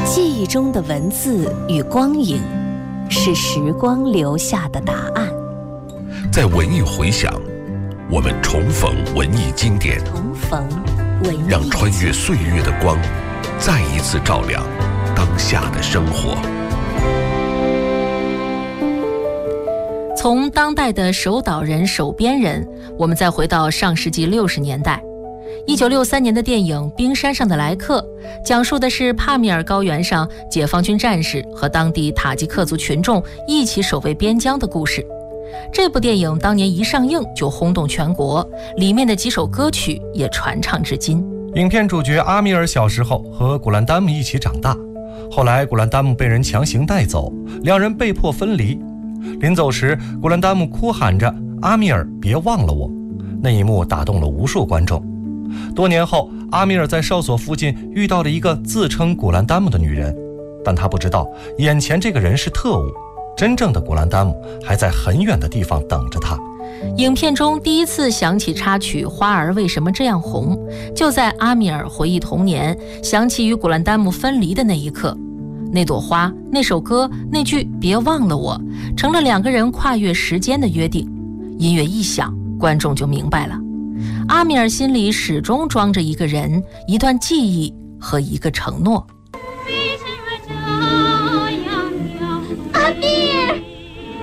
记忆中的文字与光影，是时光留下的答案。 在文艺回响，我们重逢文艺经典，让穿越岁月的光再一次照亮当下的生活。 从当代的手导人、手编人，我们再回到上世纪60年代。1963年的电影《冰山上的来客》讲述的是帕米尔高原上解放军战士和当地塔吉克族群众一起守卫边疆的故事。这部电影当年一上映就轰动全国，里面的几首歌曲也传唱至今。 影片主角阿米尔小时候和古兰丹姆一起长大，后来古兰丹姆被人强行带走，两人被迫分离。临走时，古兰丹姆哭喊着：“阿米尔，别忘了我！”那一幕打动了无数观众。多年后，阿米尔在哨所附近遇到了一个自称古兰丹姆的女人，但他不知道眼前这个人是特务，真正的古兰丹姆还在很远的地方等着他。 影片中第一次响起插曲《花儿为什么这样红》，就在阿米尔回忆童年，想起与古兰丹姆分离的那一刻。那朵花，那首歌，那句别忘了我，成了两个人跨越时间的约定。音乐一响，观众就明白了，阿米尔心里始终装着一个人，一段记忆和一个承诺。